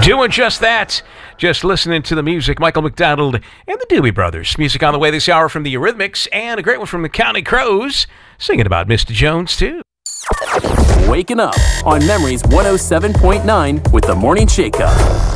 Doing just that. Just listening to the music. Michael McDonald and the Doobie Brothers. Music on the way this hour from the Eurythmics, and a great one from the County Crows, singing about Mr. Jones, too. Waking up on Memories 107.9 with the Morning Shake-Up.